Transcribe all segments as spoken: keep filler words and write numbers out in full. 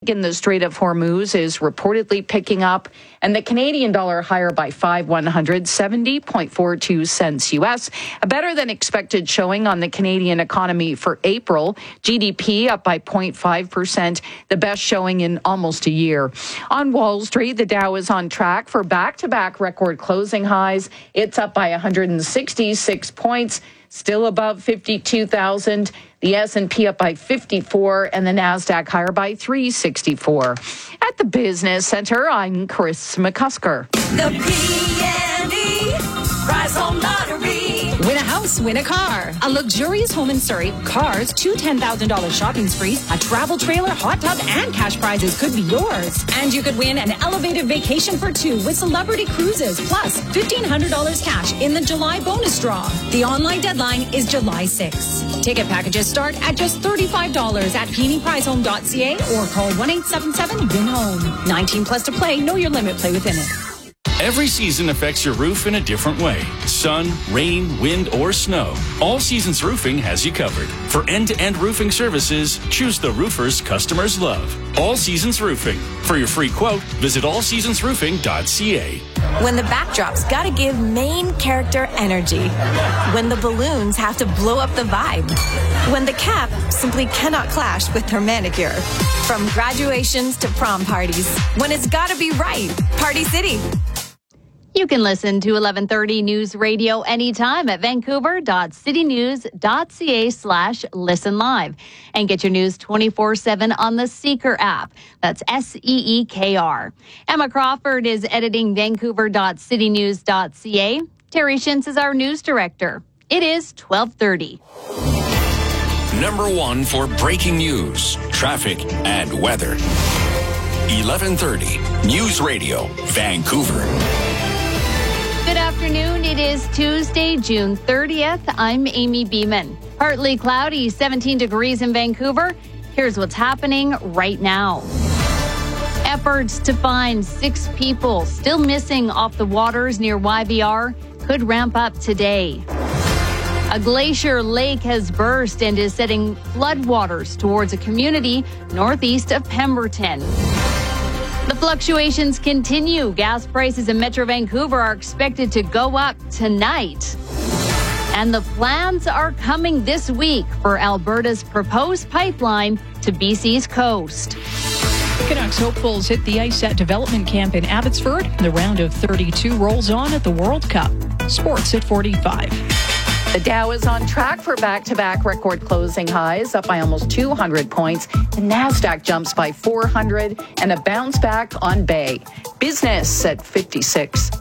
traffic in the Strait of Hormuz is reportedly picking up, and the Canadian dollar higher by five one hundred seventy point four two cents U S. A better than expected showing on the Canadian economy for April. G D P up by zero point five percent, the best showing in almost a year. On Wall Street, the Dow is on track for back-to-back record closing highs. It's up by one hundred sixty-six points, still above fifty-two thousand. The S and P up by fifty-four, and the NASDAQ higher by three sixty-four. At the Business Center, I'm Chris McCusker. The P and E Prize Home Lottery. Win a house, win a car. A luxurious home in Surrey, cars, two ten thousand dollars shopping sprees, a travel trailer, hot tub, and cash prizes could be yours. And you could win an elevated vacation for two with Celebrity Cruises, plus fifteen hundred dollars cash in the July bonus draw. The online deadline is July sixth. Ticket packages start at just thirty-five dollars at peony prize home dot c a or call one eight seven seven win home. nineteen plus to play. Know your limit. Play within it. Every season affects your roof in a different way. Sun, rain, wind, or snow. All Seasons Roofing has you covered. For end-to-end roofing services, choose the roofers customers love. All Seasons Roofing. For your free quote, visit all seasons roofing dot c a. When the backdrop's gotta give main character energy. When the balloons have to blow up the vibe. When the cap simply cannot clash with her manicure. From graduations to prom parties. When it's gotta be right. Party City. You can listen to eleven thirty News Radio anytime at vancouver dot city news dot c a slash listen live and get your news twenty-four seven on the Seeker app. That's S E E K R. Emma Crawford is editing vancouver dot city news dot c a. Terry Shintz is our news director. It is twelve thirty. Number one for breaking news, traffic, and weather. eleven thirty News Radio, Vancouver. Good afternoon. It is Tuesday, June thirtieth. I'm Amy Beeman. Partly cloudy, seventeen degrees in Vancouver. Here's what's happening right now. Efforts to find six people still missing off the waters near Y V R could ramp up today. A glacier lake has burst and is setting floodwaters towards a community northeast of Pemberton. The fluctuations continue. Gas prices in Metro Vancouver are expected to go up tonight. And the plans are coming this week for Alberta's proposed pipeline to B C's coast. Canucks hopefuls hit the ice at development camp in Abbotsford. The round of thirty-two rolls on at the World Cup. Sports at forty-five. The Dow is on track for back-to-back record closing highs, up by almost two hundred points. The NASDAQ jumps by four hundred and a bounce back on Bay. Business at fifty-six.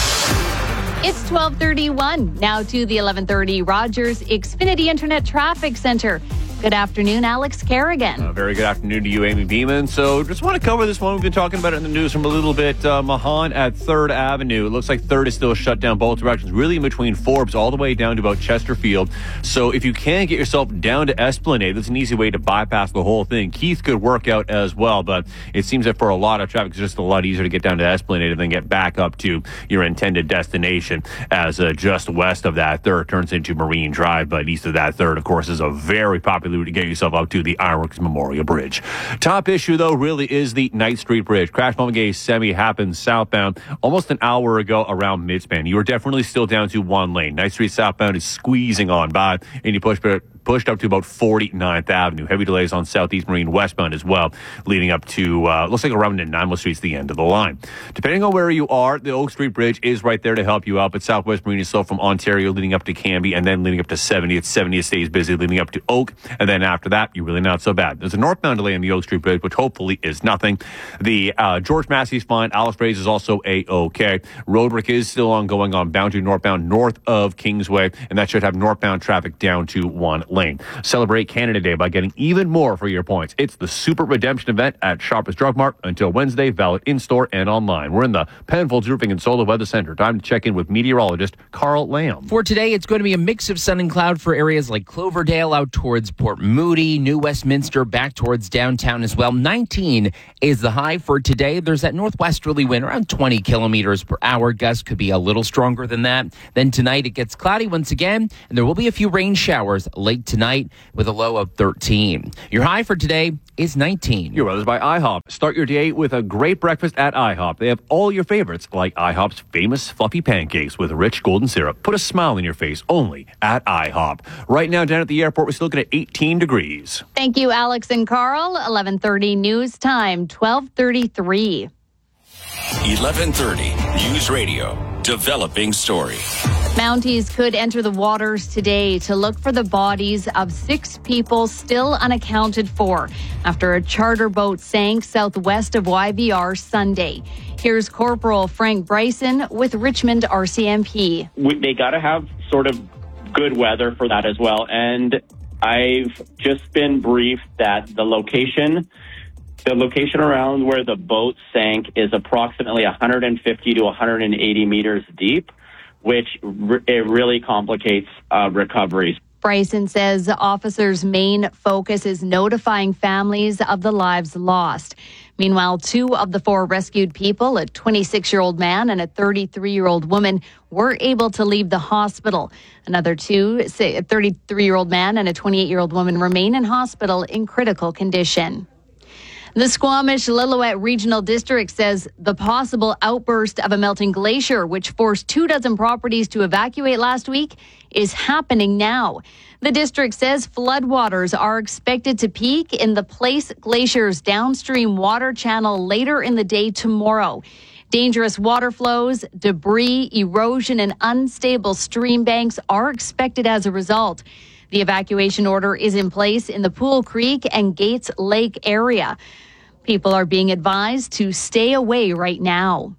It's twelve thirty-one. Now to the eleven thirty Rogers Xfinity Internet Traffic Center. Good afternoon, Alex Kerrigan. Uh, very good afternoon to you, Amy Beeman. So just want to cover this one. We've been talking about it in the news from a little bit. Uh, Mahan at third Avenue. It looks like third is still shut down both directions, really in between Forbes all the way down to about Chesterfield. So if you can get yourself down to Esplanade, that's an easy way to bypass the whole thing. Keith could work out as well, but it seems that for a lot of traffic, it's just a lot easier to get down to Esplanade and then get back up to your intended destination, as uh, just west of that third turns into Marine Drive, but east of that third, of course, is a very popular to get yourself up to the Ironworks Memorial Bridge. Top issue, though, really is the Knight Street Bridge. Crash Mulligan Semi happened southbound almost an hour ago around midspan. You are definitely still down to one lane. Knight Street southbound is squeezing on by, and you push pushed up to about forty-ninth Avenue. Heavy delays on Southeast Marine westbound as well, leading up to, uh, looks like around Nanaimo Street's the end of the line. Depending on where you are, the Oak Street Bridge is right there to help you out, but Southwest Marine is still from Ontario leading up to Cambie and then leading up to seventieth. seventieth stays busy leading up to Oak, and then after that, you're really not so bad. There's a northbound delay in the Oak Street Bridge, which hopefully is nothing. The uh, George Massey's fine. Alice Braze is also A-OK. Roadwork is still ongoing on Boundary northbound north of Kingsway, and that should have northbound traffic down to one lane. Celebrate Canada Day by getting even more for your points. It's the Super Redemption event at Shoppers Drug Mart until Wednesday, valid in-store and online. We're in the Penfolds Roofing and Solar Weather Center. Time to check in with meteorologist Carl Lamb. For today, it's going to be a mix of sun and cloud for areas like Cloverdale out towards Port Moody, New Westminster, back towards downtown as well. nineteen is the high for today. There's that northwesterly wind around twenty kilometers per hour. Gusts could be a little stronger than that. Then tonight, it gets cloudy once again, and there will be a few rain showers late overnight tonight with a low of thirteen. Your high for today is nineteen. Your weather's by IHOP. Start your day with a great breakfast at IHOP. They have all your favorites, like IHOP's famous fluffy pancakes with rich golden syrup. Put a smile on your face only at IHOP. Right now, down at the airport, we're still looking at eighteen degrees. Thank you, Alex and Carl. eleven thirty news time, twelve thirty-three. eleven thirty News Radio. Developing story. Mounties could enter the waters today to look for the bodies of six people still unaccounted for after a charter boat sank southwest of Y V R Sunday. Here's Corporal Frank Bryson with Richmond R C M P. We, they got to have sort of good weather for that as well. And I've just been briefed that the location The location around where the boat sank is approximately one hundred fifty to one hundred eighty meters deep, which re- it really complicates uh, recoveries. Bryson says officers' main focus is notifying families of the lives lost. Meanwhile, two of the four rescued people, a twenty-six-year-old man and a thirty-three-year-old woman, were able to leave the hospital. Another two, say a thirty-three-year-old man and a twenty-eight-year-old woman, remain in hospital in critical condition. The Squamish-Lillooet Regional District says the possible outburst of a melting glacier, which forced two dozen properties to evacuate last week, is happening now. The district says floodwaters are expected to peak in the Place Glacier's downstream water channel later in the day tomorrow. Dangerous water flows, debris, erosion, and unstable stream banks are expected as a result. The evacuation order is in place in the Pool Creek and Gates Lake area. People are being advised to stay away right now.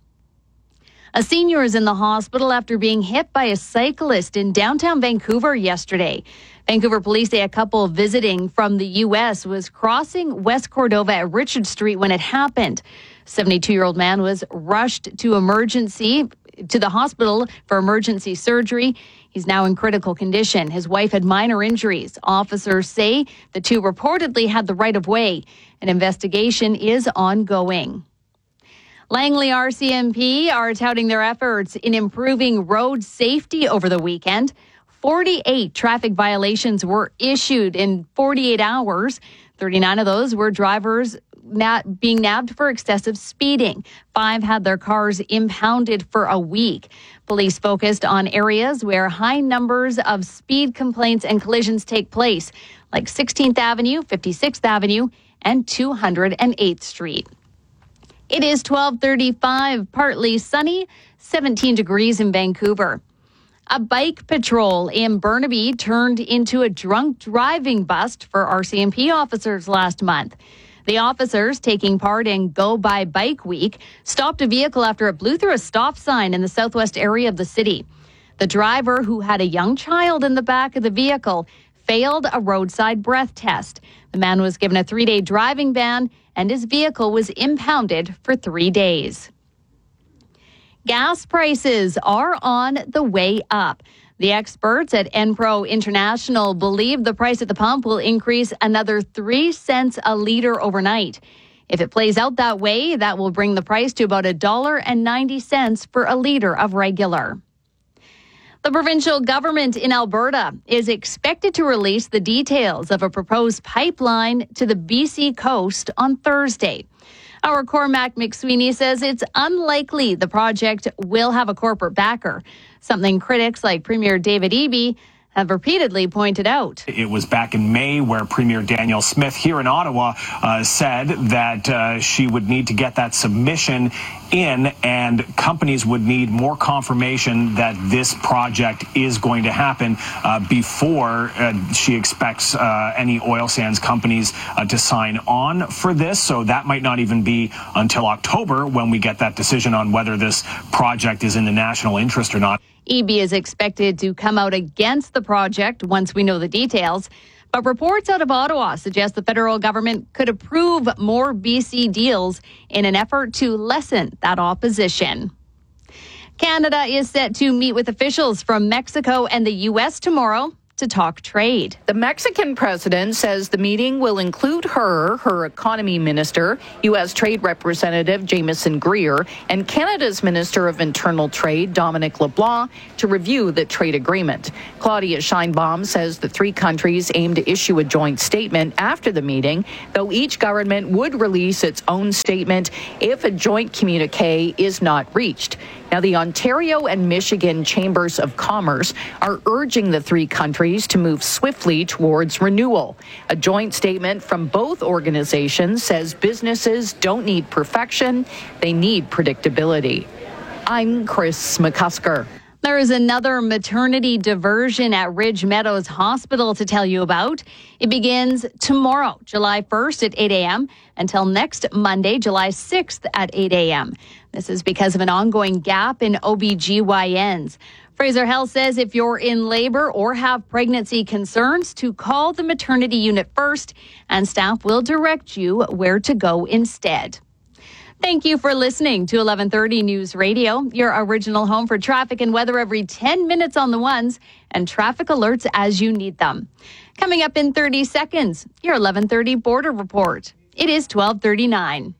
A senior is in the hospital after being hit by a cyclist in downtown Vancouver yesterday. Vancouver police say a couple visiting from the U S was crossing West Cordova at Richard Street when it happened. seventy-two-year-old man was rushed to emergency to the hospital for emergency surgery. He's now in critical condition. His wife had minor injuries. Officers say the two reportedly had the right of way. An investigation is ongoing. Langley R C M P are touting their efforts in improving road safety over the weekend. forty-eight traffic violations were issued in forty-eight hours. thirty-nine of those were drivers Not being nabbed for excessive speeding. Five had their cars impounded for a week. Police focused on areas where high numbers of speed complaints and collisions take place, like sixteenth Avenue, fifty-sixth Avenue, and two hundred eighth Street. It is twelve thirty-five, partly sunny, seventeen degrees in Vancouver. A bike patrol in Burnaby turned into a drunk driving bust for R C M P officers last month. The officers, taking part in Go By Bike Week, stopped a vehicle after it blew through a stop sign in the southwest area of the city. The driver, who had a young child in the back of the vehicle, failed a roadside breath test. The man was given a three-day driving ban, and his vehicle was impounded for three days. Gas prices are on the way up. The experts at Enpro International believe the price at the pump will increase another three cents a litre overnight. If it plays out that way, that will bring the price to about one dollar and ninety cents for a litre of regular. The provincial government in Alberta is expected to release the details of a proposed pipeline to the B C coast on Thursday. Our Cormac McSweeney says it's unlikely the project will have a corporate backer, something critics like Premier David Eby have repeatedly pointed out. It was back in May where Premier Danielle Smith here in Ottawa uh, said that uh, she would need to get that submission in, and companies would need more confirmation that this project is going to happen uh, before uh, she expects uh, any oil sands companies uh, to sign on for this. So that might not even be until October when we get that decision on whether this project is in the national interest or not. Eby is expected to come out against the project once we know the details. But reports out of Ottawa suggest the federal government could approve more B C deals in an effort to lessen that opposition. Canada is set to meet with officials from Mexico and the U S tomorrow to to talk trade. The Mexican president says the meeting will include her, her economy minister, U S Trade Representative Jameson Greer, and Canada's Minister of Internal Trade, Dominic LeBlanc, to review the trade agreement. Claudia Sheinbaum says the three countries aim to issue a joint statement after the meeting, though each government would release its own statement if a joint communique is not reached. Now, the Ontario and Michigan Chambers of Commerce are urging the three countries to move swiftly towards renewal. A joint statement from both organizations says businesses don't need perfection, they need predictability. I'm Chris McCusker. There is another maternity diversion at Ridge Meadows Hospital to tell you about. It begins tomorrow, July first at eight a.m. until next Monday, July sixth at eight a.m. This is because of an ongoing gap in O B G Y Ns. Fraser Health says if you're in labor or have pregnancy concerns, to call the maternity unit first, and staff will direct you where to go instead. Thank you for listening to eleven thirty News Radio, your original home for traffic and weather every ten minutes on the ones, and traffic alerts as you need them. Coming up in thirty seconds, your eleven thirty Border Report. It is twelve thirty-nine.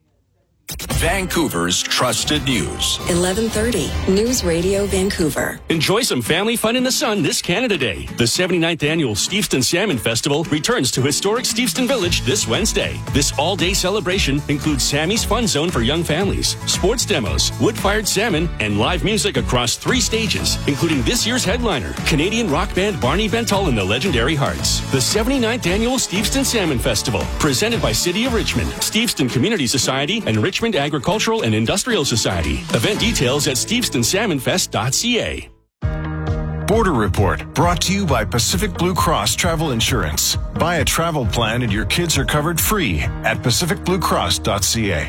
Vancouver's trusted news. eleven thirty News Radio Vancouver. Enjoy some family fun in the sun this Canada Day. The seventy-ninth Annual Steveston Salmon Festival returns to historic Steveston Village this Wednesday. This all-day celebration includes Sammy's Fun Zone for young families, sports demos, wood-fired salmon, and live music across three stages, including this year's headliner, Canadian rock band Barney Bentall and the Legendary Hearts. The seventy-ninth Annual Steveston Salmon Festival, presented by City of Richmond, Steveston Community Society, and Richmond Agricultural and Industrial Society. Event details at steveston salmon fest dot c a. Border Report, brought to you by Pacific Blue Cross Travel Insurance. Buy a travel plan and your kids are covered free at pacific blue cross dot c a.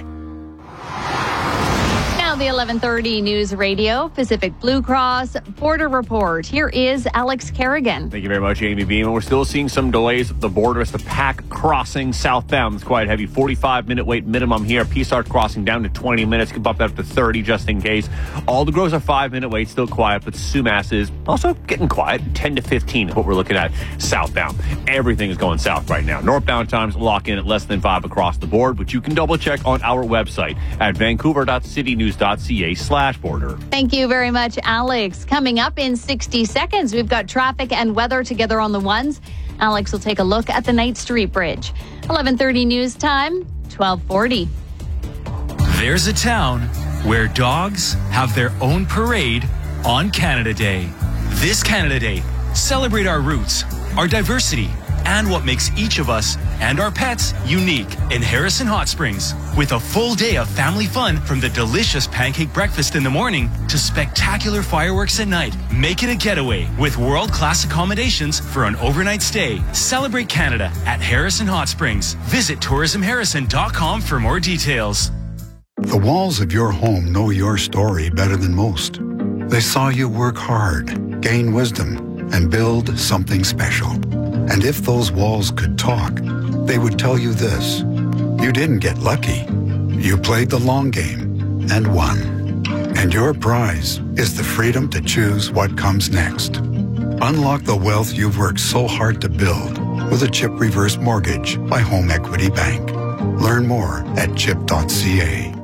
Now the eleven thirty News Radio, Pacific Blue Cross Border Report. Here is Alex Kerrigan. Thank you very much, Amy Beam. We're still seeing some delays at the border as the Pac crossing southbound. It's quite heavy. forty-five minute wait minimum here. Peace Arch crossing down to twenty minutes. Can bump that up to thirty just in case. All the grows are five minute wait, still quiet, but Sumas is also getting quiet. ten to fifteen is what we're looking at southbound. Everything is going south right now. Northbound times lock in at less than five across the board, but you can double check on our website at vancouver dot city news dot c a slash border. Thank you very much, Alex. Coming up in sixty seconds, we've got traffic and weather together on the ones. Alex will take a look at the Knight Street Bridge. eleven thirty news time, twelve forty. There's a town where dogs have their own parade on Canada Day. This Canada Day, celebrate our roots, our diversity, and what makes each of us and our pets unique in Harrison Hot Springs. With a full day of family fun, from the delicious pancake breakfast in the morning to spectacular fireworks at night. Make it a getaway with world-class accommodations for an overnight stay. Celebrate Canada at Harrison Hot Springs. Visit tourism harrison dot com for more details. The walls of your home know your story better than most. They saw you work hard, gain wisdom, and build something special. And if those walls could talk, they would tell you this: you didn't get lucky. You played the long game and won. And your prize is the freedom to choose what comes next. Unlock the wealth you've worked so hard to build with a CHIP reverse mortgage by Home Equity Bank. Learn more at chip dot c a.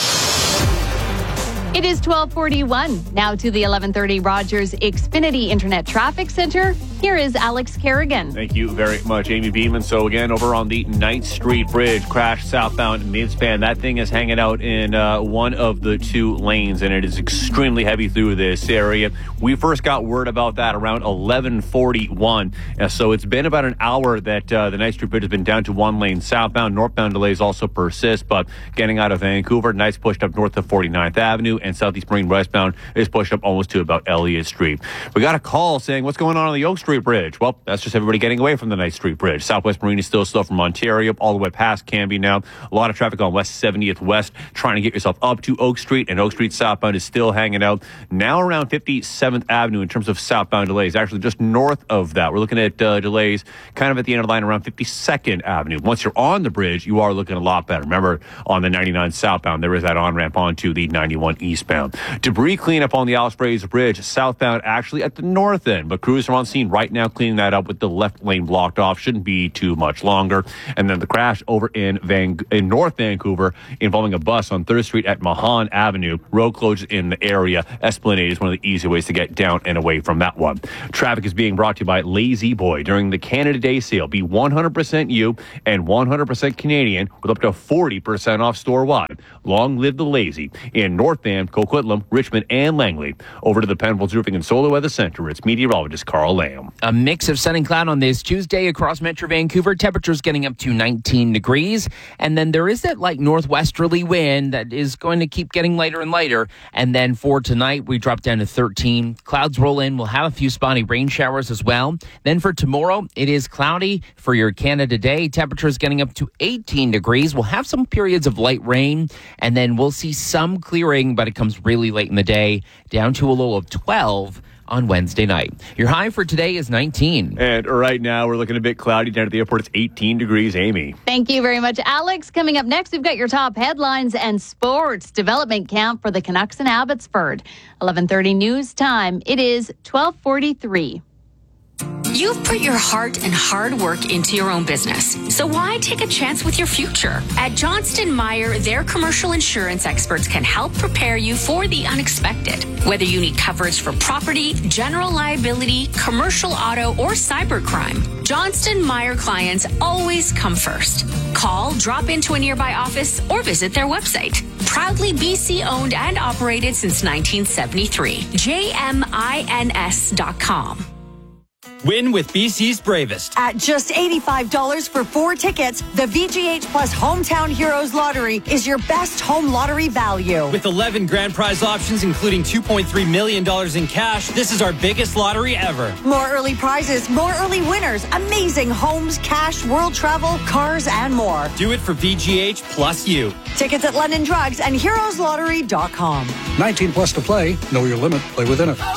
It is twelve forty-one. Now to the eleven thirty Rogers Xfinity Internet Traffic Center. Here is Alex Kerrigan. Thank you very much, Amy Beeman. So again, over on the Knight Street Bridge, crash southbound midspan. That thing is hanging out in uh, one of the two lanes, and it is extremely heavy through this area. We first got word about that around eleven forty-one. Uh, so it's been about an hour that uh, the Knight Street Bridge has been down to one lane southbound. Northbound delays also persist, but getting out of Vancouver, Knight's pushed up north of forty-ninth Avenue, and Southeast Marine westbound is pushed up almost to about Elliott Street. We got a call saying, what's going on on the Oak Street Bridge? Well, that's just everybody getting away from the Knight Street Bridge. Southwest Marine is still slow from Ontario all the way past Cambie now. A lot of traffic on West seventieth West trying to get yourself up to Oak Street, and Oak Street southbound is still hanging out. Now around fifty-seventh Avenue in terms of southbound delays. Actually, just north of that, we're looking at uh, delays kind of at the end of the line around fifty-second Avenue. Once you're on the bridge, you are looking a lot better. Remember, on the ninety-nine southbound, there is that on-ramp onto the ninety-one eastbound. Debris cleanup on the Alice Sprays Bridge southbound, actually at the north end, but crews are on scene right right now, cleaning that up with the left lane blocked off. Shouldn't be too much longer. And then the crash over in Van- in North Vancouver involving a bus on third Street at Mahan Avenue. Road closures in the area. Esplanade is one of the easy ways to get down and away from that one. Traffic is being brought to you by Lazy Boy during the Canada Day sale. Be one hundred percent you and one hundred percent Canadian with up to forty percent off store-wide. Long live the Lazy in North Van, Coquitlam, Richmond, and Langley. Over to the Penfolds Roofing and Solar Weather Center. It's meteorologist Carl Lamb. A mix of sun and cloud on this Tuesday across Metro Vancouver. Temperatures getting up to nineteen degrees. And then there is that light northwesterly wind that is going to keep getting lighter and lighter. And then for tonight, we drop down to thirteen. Clouds roll in. We'll have a few spotty rain showers as well. Then for tomorrow, it is cloudy for your Canada Day. Temperatures getting up to eighteen degrees. We'll have some periods of light rain. And then we'll see some clearing, but it comes really late in the day, down to a low of twelve on Wednesday night. Your high for today is nineteen. And right now, we're looking a bit cloudy down at the airport. It's eighteen degrees. Amy. Thank you very much, Alex. Coming up next, we've got your top headlines and sports development camp for the Canucks in Abbotsford. eleven thirty news time. It is twelve forty-three. You've put your heart and hard work into your own business, so why take a chance with your future? At Johnston Meyer, their commercial insurance experts can help prepare you for the unexpected. Whether you need coverage for property, general liability, commercial auto, or cybercrime, Johnston Meyer clients always come first. Call, drop into a nearby office, or visit their website. Proudly B C owned and operated since nineteen seventy-three. J M I N S dot com. Win with B C's Bravest. At just eighty-five dollars for four tickets, the V G H Plus Hometown Heroes Lottery is your best home lottery value. With eleven grand prize options, including two point three million dollars in cash, this is our biggest lottery ever. More early prizes, more early winners, amazing homes, cash, world travel, cars, and more. Do it for V G H plus you. Tickets at London Drugs and heroes lottery dot com. nineteen plus to play. Know your limit. Play within it.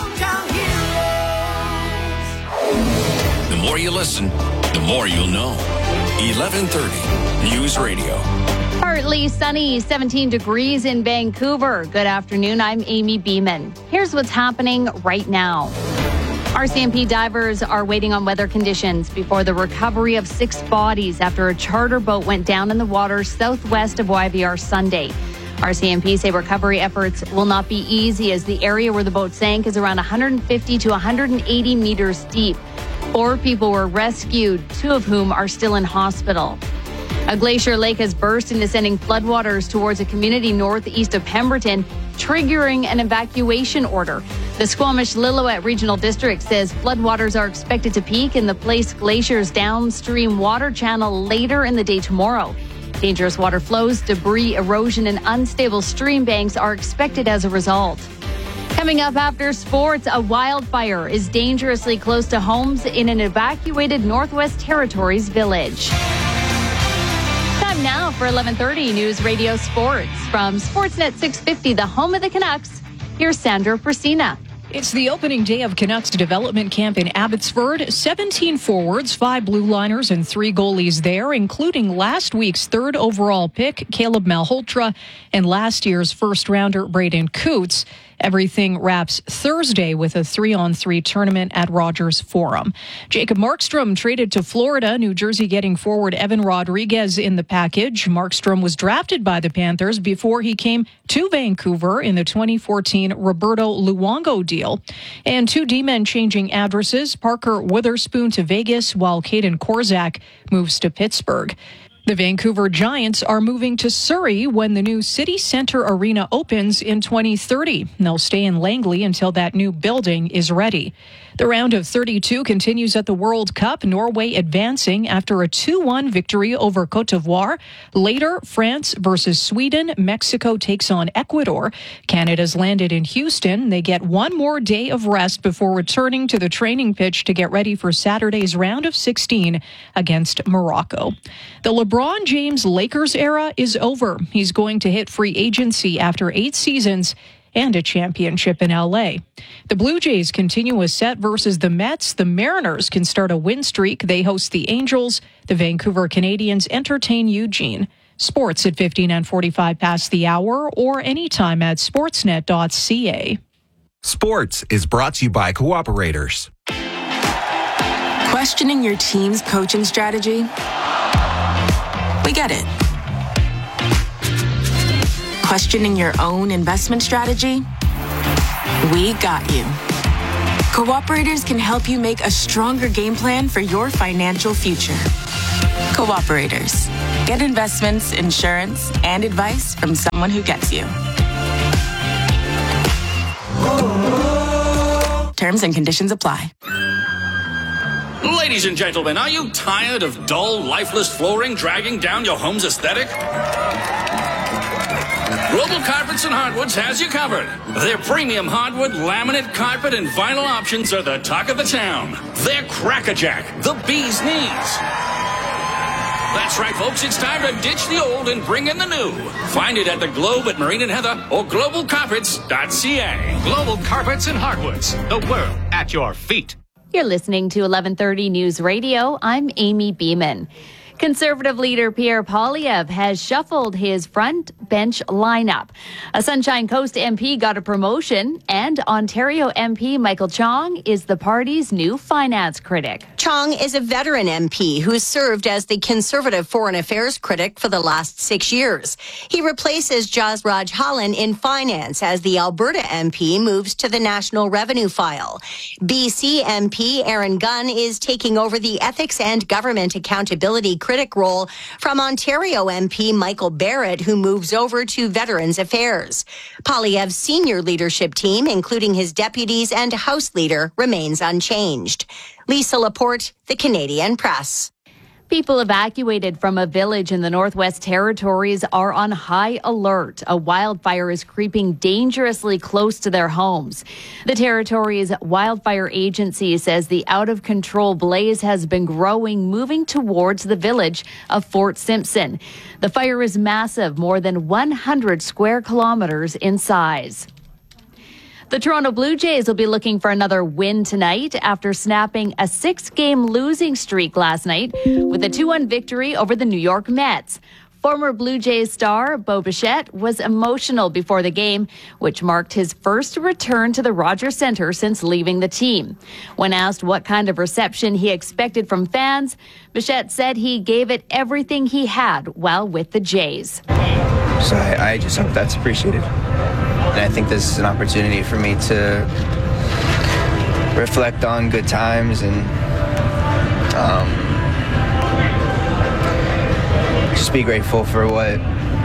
The more you listen, the more you'll know. eleven thirty News Radio. Partly sunny, seventeen degrees in Vancouver. Good afternoon. I'm Amy Beeman. Here's what's happening right now. R C M P divers are waiting on weather conditions before the recovery of six bodies after a charter boat went down in the waters southwest of Y V R Sunday. R C M P say recovery efforts will not be easy as the area where the boat sank is around one hundred fifty to one hundred eighty meters deep. Four people were rescued, two of whom are still in hospital. A glacier lake has burst into sending floodwaters towards a community northeast of Pemberton, triggering an evacuation order. The Squamish Lillooet Regional District says floodwaters are expected to peak in the Place Glacier's downstream water channel later in the day tomorrow. Dangerous water flows, debris, erosion, and unstable stream banks are expected as a result. Coming up after sports, a wildfire is dangerously close to homes in an evacuated Northwest Territories village. Time now for eleven thirty News Radio Sports. From Sportsnet six fifty, the home of the Canucks, here's Sandra Persina. It's the opening day of Canucks development camp in Abbotsford. seventeen forwards, five blue liners, and three goalies there, including last week's third overall pick, Caleb Malhotra, and last year's first rounder, Braden Coots. Everything wraps Thursday with a three-on-three tournament at Rogers Forum. Jacob Markstrom traded to Florida, New Jersey getting forward Evan Rodriguez in the package. Markstrom was drafted by the Panthers before he came to Vancouver in the twenty fourteen Roberto Luongo deal. And two D-men changing addresses, Parker Witherspoon to Vegas while Caden Korzak moves to Pittsburgh. The Vancouver Giants are moving to Surrey when the new City Centre Arena opens in twenty thirty. They'll stay in Langley until that new building is ready. The round of thirty-two continues at the World Cup, Norway advancing after a two one victory over Cote d'Ivoire. Later, France versus Sweden. Mexico takes on Ecuador. Canada's landed in Houston. They get one more day of rest before returning to the training pitch to get ready for Saturday's round of sixteen against Morocco. The LeBron James Lakers era is over. He's going to hit free agency after eight seasons and a championship in L A. The Blue Jays continue a set versus the Mets. The Mariners can start a win streak. They host the Angels. The Vancouver Canadians entertain Eugene. Sports at fifteen and forty-five past the hour or anytime at sportsnet dot c a. Sports is brought to you by Cooperators. Questioning your team's coaching strategy? We get it. Questioning your own investment strategy? We got you. Cooperators can help you make a stronger game plan for your financial future. Cooperators. Get investments, insurance, and advice from someone who gets you. Terms and conditions apply. Ladies and gentlemen, are you tired of dull, lifeless flooring dragging down your home's aesthetic? Global Carpets and Hardwoods has you covered. Their premium hardwood, laminate, carpet, and vinyl options are the talk of the town. They're crackerjack, the bee's knees. That's right, folks. It's time to ditch the old and bring in the new. Find it at the Globe at Marine and Heather or global carpets dot c a. Global Carpets and Hardwoods, the world at your feet. You're listening to eleven thirty News Radio. I'm Amy Beeman. Conservative leader Pierre Poilievre has shuffled his front bench lineup. A Sunshine Coast M P got a promotion, and Ontario M P Michael Chong is the party's new finance critic. Chong is a veteran M P who served as the Conservative Foreign Affairs critic for the last six years. He replaces Jas Rajhalan in finance as the Alberta M P moves to the National Revenue File. B C M P Aaron Gunn is taking over the Ethics and Government Accountability critic role from Ontario M P Michael Barrett, who moves over to Veterans Affairs. Poilievre's senior leadership team, including his deputies and House leader, remains unchanged. Lisa Laporte, The Canadian Press. People evacuated from a village in the Northwest Territories are on high alert. A wildfire is creeping dangerously close to their homes. The Territories Wildfire Agency says the out-of-control blaze has been growing, moving towards the village of Fort Simpson. The fire is massive, more than one hundred square kilometers in size. The Toronto Blue Jays will be looking for another win tonight after snapping a six-game losing streak last night with a two one victory over the New York Mets. Former Blue Jays star Bo Bichette was emotional before the game, which marked his first return to the Rogers Centre since leaving the team. When asked what kind of reception he expected from fans, Bichette said he gave it everything he had while with the Jays. So I, I just hope that's appreciated. And I think this is an opportunity for me to reflect on good times and um, just be grateful for what,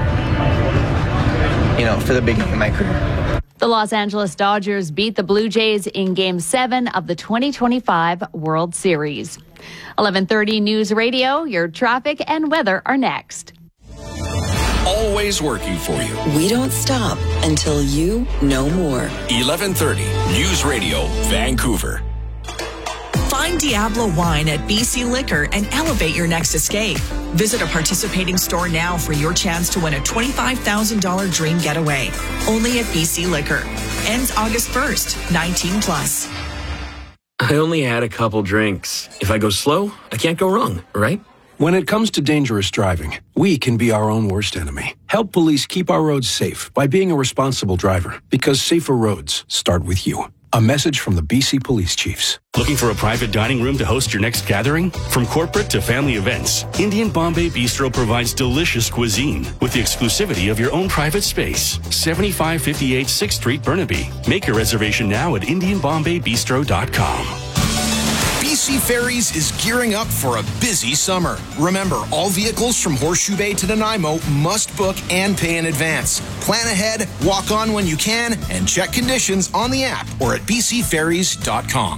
you know, for the beginning of my career. The Los Angeles Dodgers beat the Blue Jays in Game seven of the twenty twenty-five World Series. eleven thirty News Radio, your traffic and weather are next. Always working for you. We don't stop until you know more. eleven thirty News Radio, Vancouver. Find Diablo Wine at B C Liquor and elevate your next escape. Visit a participating store now for your chance to win a twenty-five thousand dollars dream getaway. Only at B C Liquor. Ends August first, nineteen plus. I only had a couple drinks. If I go slow, I can't go wrong, right? When it comes to dangerous driving, we can be our own worst enemy. Help police keep our roads safe by being a responsible driver, because safer roads start with you. A message from the B C Police Chiefs. Looking for a private dining room to host your next gathering? From corporate to family events, Indian Bombay Bistro provides delicious cuisine with the exclusivity of your own private space. seventy-five fifty-eight sixth Street, Burnaby. Make your reservation now at indian bombay bistro dot com. B C Ferries is gearing up for a busy summer. Remember, all vehicles from Horseshoe Bay to Nanaimo must book and pay in advance. Plan ahead, walk on when you can, and check conditions on the app or at b c ferries dot com.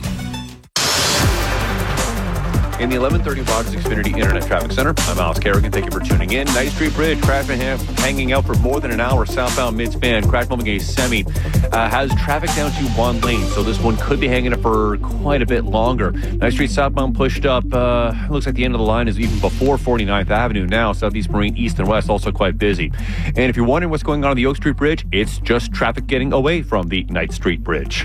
In the eleven thirty Rogers Xfinity Internet Traffic Center, I'm Alex Kerrigan. Thank you for tuning in. Knight Street Bridge, crash hanging out for more than an hour. Southbound mid-span, crash involving a semi, uh, has traffic down to one lane, so this one could be hanging up for quite a bit longer. Knight Street southbound pushed up, uh, looks like the end of the line is even before forty-ninth Avenue now. Southeast Marine, east and west, also quite busy. And if you're wondering what's going on on the Oak Street Bridge, it's just traffic getting away from the Knight Street Bridge.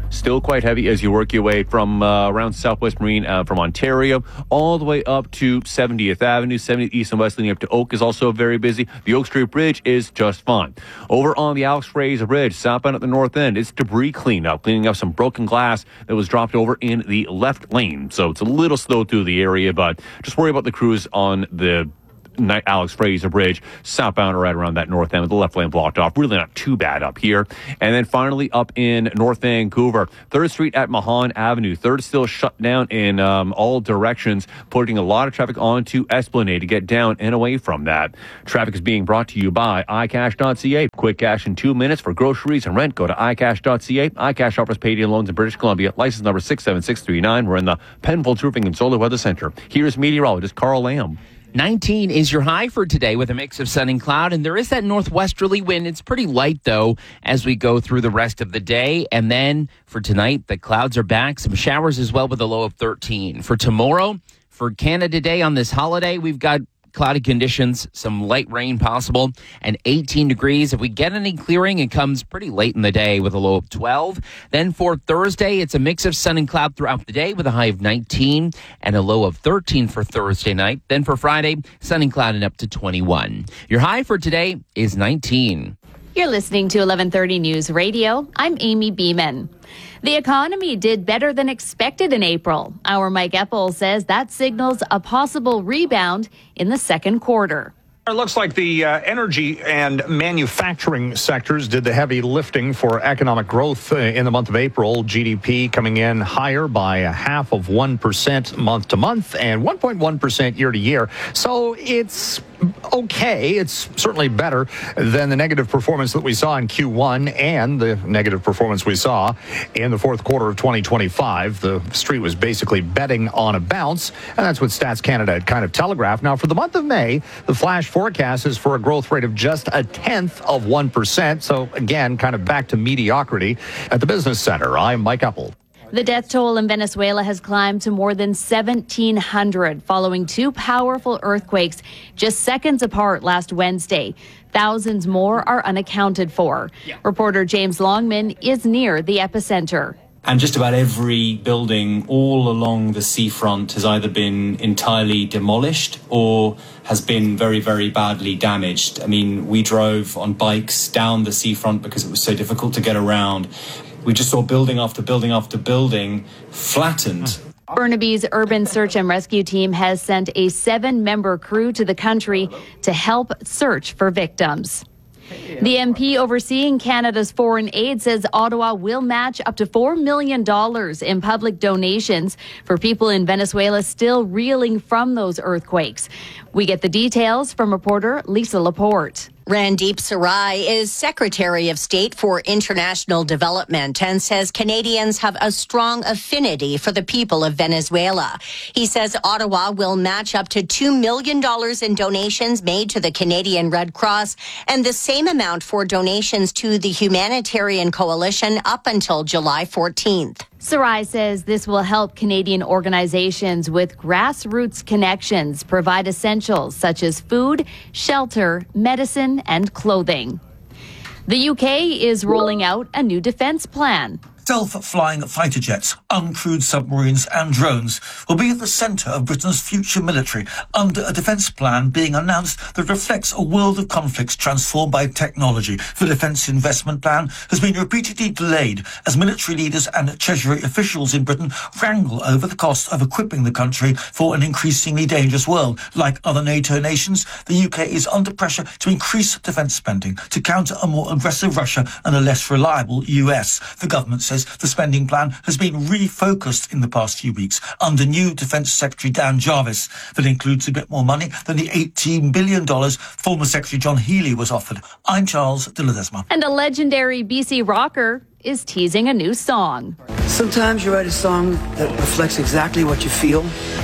still quite heavy as you work your way from uh, around Southwest Marine, uh, from Ontario, all the way up to seventieth Avenue. seventieth East and West leading up to Oak is also very busy. The Oak Street Bridge is just fine. Over on the Alex Fraser Bridge, southbound at the north end, it's debris cleanup, cleaning up some broken glass that was dropped over in the left lane. So it's a little slow through the area, but just worry about the crews on the Alex Fraser Bridge, southbound right around that north end with the left lane blocked off. Really not too bad up here. And then finally up in North Vancouver, third Street at Mahan Avenue. third still shut down in um, all directions, putting a lot of traffic onto Esplanade to get down and away from that. Traffic is being brought to you by i cash dot c a. Quick cash in two minutes for groceries and rent. Go to i cash dot c a. iCash offers payday loans in British Columbia. License number six seven six three nine. We're in the Penfolds Roofing and Solar Weather Center. Here's meteorologist Carl Lamb. nineteen is your high for today with a mix of sun and cloud, and there is that northwesterly wind. It's pretty light, though, as we go through the rest of the day. And then for tonight, the clouds are back. Some showers as well with a low of thirteen. For tomorrow, for Canada Day on this holiday, we've got cloudy conditions, some light rain possible, and eighteen degrees. If we get any clearing, it comes pretty late in the day with a low of twelve. Then for Thursday, it's a mix of sun and cloud throughout the day with a high of nineteen and a low of thirteen for Thursday night. Then for Friday, sun and cloud and up to twenty-one. Your high for today is nineteen. You're listening to eleven thirty News Radio. I'm Amy Beeman. The economy did better than expected in April. Our Mike Eppel says that signals a possible rebound in the second quarter. It looks like the uh, energy and manufacturing sectors did the heavy lifting for economic growth uh, in the month of April. G D P coming in higher by a half of one percent month to month and one point one percent year to year. So it's okay. It's certainly better than the negative performance that we saw in Q one and the negative performance we saw in the fourth quarter of twenty twenty-five. The street was basically betting on a bounce, and that's what Stats Canada had kind of telegraphed. Now, for the month of May, the flash forecast is for a growth rate of just a tenth of one percent. So again, kind of back to mediocrity at the Business Center. I'm Mike Eppel. The death toll in Venezuela has climbed to more than seventeen hundred following two powerful earthquakes just seconds apart last Wednesday. Thousands more are unaccounted for. Yeah. Reporter James Longman is near the epicenter. And just about every building all along the seafront has either been entirely demolished or has been very, very badly damaged. I mean, we drove on bikes down the seafront because it was so difficult to get around. We just saw building after building after building flattened. Burnaby's Urban Search and Rescue Team has sent a seven-member crew to the country to help search for victims. The M P overseeing Canada's foreign aid says Ottawa will match up to four million dollars in public donations for people in Venezuela still reeling from those earthquakes. We get the details from reporter Lisa Laporte. Randeep Sarai is Secretary of State for International Development and says Canadians have a strong affinity for the people of Venezuela. He says Ottawa will match up to two million dollars in donations made to the Canadian Red Cross and the same amount for donations to the Humanitarian Coalition up until July fourteenth. Sarai says this will help Canadian organizations with grassroots connections provide essentials such as food, shelter, medicine, and clothing. The U K is rolling out a new defense plan. Self-flying fighter jets, uncrewed submarines and drones will be at the centre of Britain's future military under a defence plan being announced that reflects a world of conflicts transformed by technology. The defence investment plan has been repeatedly delayed as military leaders and Treasury officials in Britain wrangle over the cost of equipping the country for an increasingly dangerous world. Like other NATO nations, the U K is under pressure to increase defence spending to counter a more aggressive Russia and a less reliable U S. The government says the spending plan has been refocused in the past few weeks under new Defence Secretary Dan Jarvis. That includes a bit more money than the eighteen billion dollars former Secretary John Healey was offered. I'm Charles de Ledesma. And a legendary B C rocker is teasing a new song. Sometimes you write a song that reflects exactly what you feel.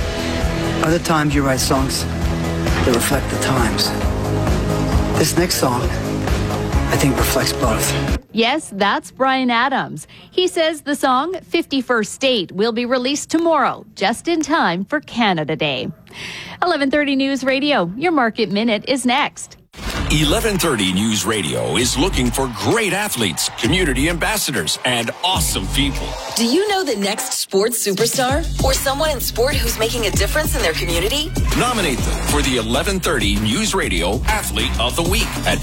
Other times you write songs that reflect the times. This next song, I think, reflects both. Yes, that's Bryan Adams. He says the song fifty-first State will be released tomorrow, just in time for Canada Day. eleven thirty News Radio, your Market Minute is next. eleven thirty News Radio is looking for great athletes, community ambassadors, and awesome people. Do you know the next sports superstar? Or someone in sport who's making a difference in their community? Nominate them for the eleven thirty News Radio Athlete of the Week at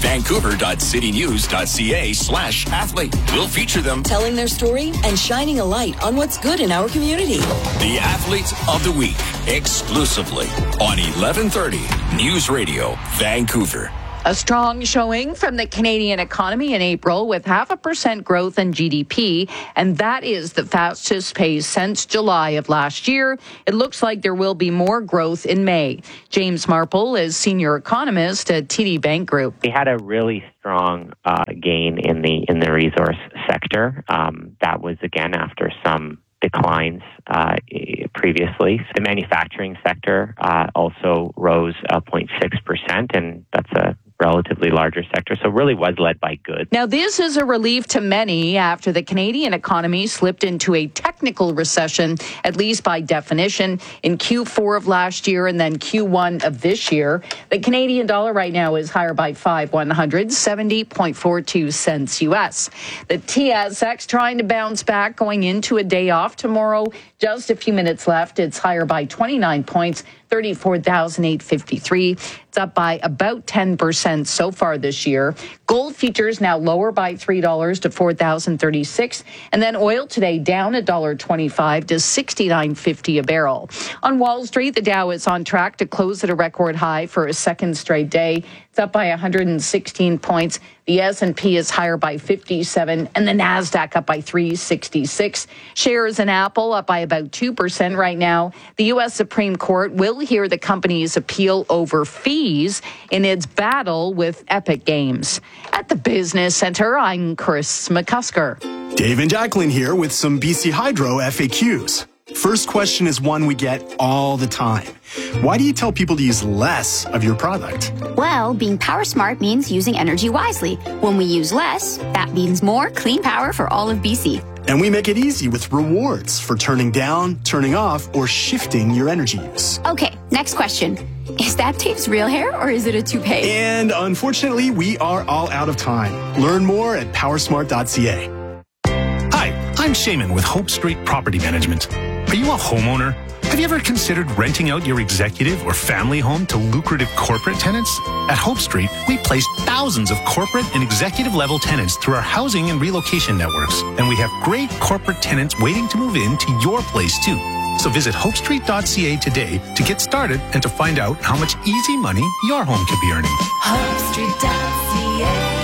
vancouver.citynews.ca slash athlete. We'll feature them Telling their story and shining a light on what's good in our community. the Athlete of the Week exclusively on eleven thirty News Radio Vancouver. A strong showing from the Canadian economy in April with half a percent growth in G D P, and that is the fastest pace since July of last year. It looks like there will be more growth in May. James Marple is senior economist at T D Bank Group. We had a really strong uh, gain in the in the resource sector. Um, that was again after some declines uh, previously. The manufacturing sector uh, also rose uh, zero point six percent, and that's a relatively larger sector, so really was led by goods. Now, this is a relief to many after the Canadian economy slipped into a technical recession, at least by definition, in Q four of last year and then Q one of this year. The Canadian dollar right now is higher by five one hundred seventy point four two cents U S. The T S X trying to bounce back going into a day off tomorrow. Just a few minutes left. It's higher by twenty-nine points, thirty-four thousand eight hundred fifty-three. It's up by about ten percent so far this year. Gold futures now lower by three dollars to four thousand thirty-six. And then oil today down one dollar twenty-five to sixty-nine fifty a barrel. On Wall Street, the Dow is on track to close at a record high for a second straight day. It's up by one hundred sixteen points. The S and P is higher by fifty-seven, and the NASDAQ up by three sixty-six. Shares in Apple up by about two percent right now. The U S Supreme Court will hear the company's appeal over fees in its battle with Epic Games. At the Business Center, I'm Chris McCusker. Dave and Jacqueline here with some B C Hydro F A Qs. First question is one we get all the time. Why do you tell people to use less of your product? Well, being power smart means using energy wisely. When we use less, that means more clean power for all of B C. And we make it easy with rewards for turning down, turning off, or shifting your energy use. Okay, next question. Is that Dave's real hair or is it a toupee? And unfortunately, we are all out of time. Learn more at powersmart dot c a. Hi, I'm Shaman with Hope Street Property Management. Are you a homeowner? Have you ever considered renting out your executive or family home to lucrative corporate tenants? At Hope Street, we place thousands of corporate and executive level tenants through our housing and relocation networks. And we have great corporate tenants waiting to move in to your place too. So visit hope street dot c a today to get started and to find out how much easy money your home could be earning. hope street dot c a.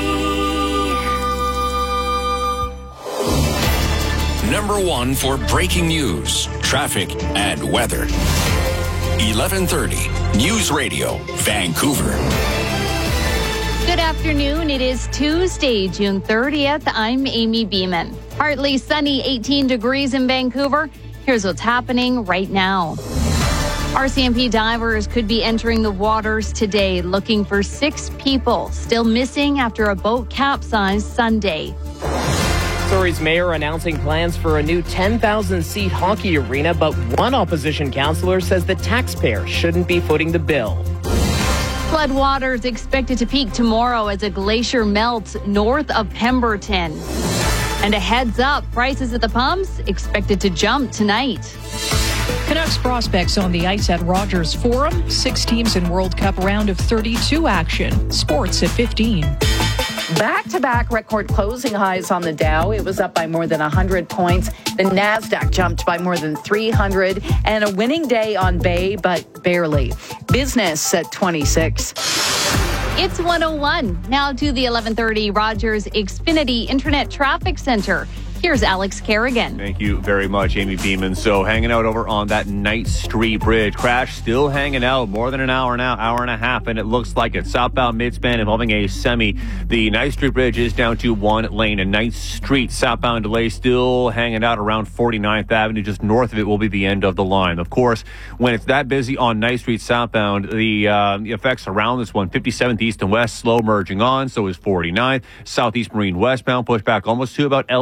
Number one for breaking news, traffic, and weather. eleven thirty News Radio, Vancouver. Good afternoon. It is Tuesday, June thirtieth. I'm Amy Beeman. Partly sunny, eighteen degrees in Vancouver. Here's what's happening right now. R C M P divers could be entering the waters today looking for six people still missing after a boat capsized Sunday. Surrey's mayor announcing plans for a new ten thousand seat hockey arena, but one opposition councillor says the taxpayer shouldn't be footing the bill. Floodwaters expected to peak tomorrow as a glacier melts north of Pemberton. And a heads up, prices at the pumps expected to jump tonight. Canucks prospects on the ice at Rogers Forum. Six teams in World Cup round of thirty-two action. Sports at fifteen. Back-to-back record closing highs on the Dow. It was up by more than one hundred points. The NASDAQ jumped by more than three hundred. And a winning day on Bay, but barely. Business at twenty-six. It's one oh one. Now to the eleven thirty Rogers Xfinity Internet Traffic Center. Here's Alex Kerrigan. Thank you very much, Amy Beeman. So hanging out over on that Knight Street Bridge. Crash still hanging out more than an hour now, hour and a half, and it looks like it's southbound midspan involving a semi. The Knight Street Bridge is down to one lane, and Knight Street southbound delay still hanging out around forty-ninth Avenue. Just north of it will be the end of the line. Of course, when it's that busy on Knight Street southbound, the, uh, the effects around this one, fifty-seventh east and west, slow merging on. So is forty-ninth. Southeast Marine westbound push back almost to about Elliott Street.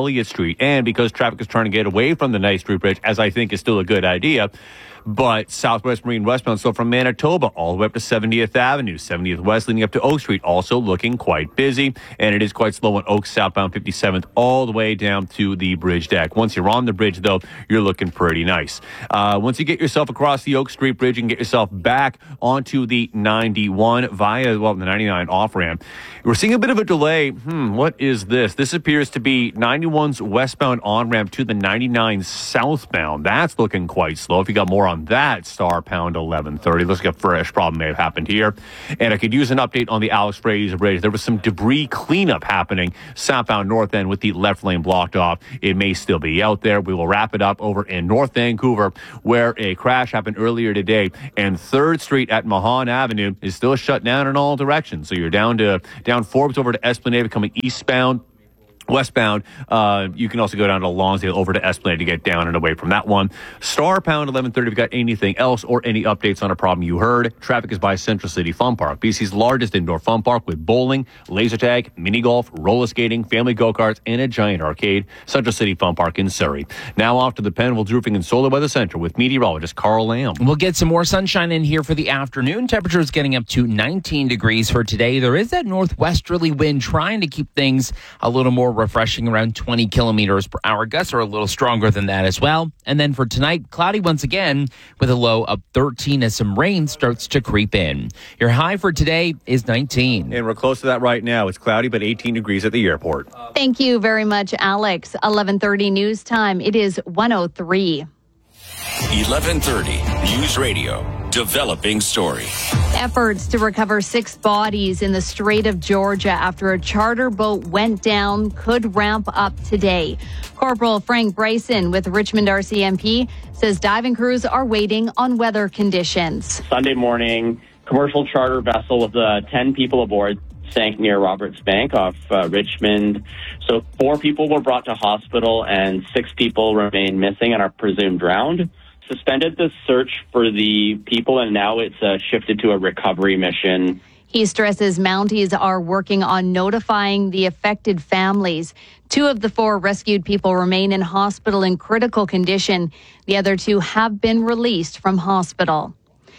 Street. And because traffic is trying to get away from the Ninth Street Bridge, as I think is still a good idea, but Southwest Marine westbound, so from Manitoba all the way up to seventieth Avenue, seventieth West leading up to Oak Street, also looking quite busy. And it is quite slow on Oak southbound fifty-seventh all the way down to the bridge deck. Once you're on the bridge, though, you're looking pretty nice. Uh, once you get yourself across the Oak Street Bridge and get yourself back onto the ninety-one via, well, the ninety-nine off-ramp, we're seeing a bit of a delay. Hmm, what is this? This appears to be ninety-one's westbound on-ramp to the ninety-nine southbound. That's looking quite slow. If you got more on that, star pound eleven thirty. Looks like a fresh problem may have happened here. And I could use an update on the Alex Fraser Bridge. There was some debris cleanup happening southbound north end with the left lane blocked off. It may still be out there. We will wrap it up over in North Vancouver, where a crash happened earlier today, and third Street at Mahan Avenue is still shut down in all directions. So you're down to down Forbes over to Esplanade, coming eastbound. Westbound, uh, you can also go down to Lonsdale over to Esplanade to get down and away from that one. Star pound eleven thirty. If you've got anything else or any updates on a problem you heard, traffic is by Central City Fun Park, B C's largest indoor fun park with bowling, laser tag, mini golf, roller skating, family go-karts, and a giant arcade. Central City Fun Park in Surrey. Now off to the Penfolds Roofing and Solar Weather Center with meteorologist Carl Lamb. We'll get some more sunshine in here for the afternoon. Temperatures getting up to nineteen degrees for today. There is that northwesterly wind trying to keep things a little more refreshing, around twenty kilometers per hour. Gusts are a little stronger than that as well. And then for tonight, cloudy once again with a low of thirteen as some rain starts to creep in. Your high for today is nineteen. And we're close to that right now. It's cloudy, but eighteen degrees at the airport. Thank you very much, Alex. eleven thirty news time. It is one oh three. eleven thirty News Radio. Developing story. Efforts to recover six bodies in the Strait of Georgia after a charter boat went down could ramp up today. Corporal Frank Bryson with Richmond R C M P says diving crews are waiting on weather conditions. Sunday morning, commercial charter vessel with uh, ten people aboard sank near Roberts Bank off uh, Richmond. So four people were brought to hospital and six people remain missing and are presumed drowned. Suspended the search for the people, and now it's uh, shifted to a recovery mission. He stresses Mounties are working on notifying the affected families. Two of the four rescued people remain in hospital in critical condition. The other two have been released from hospital.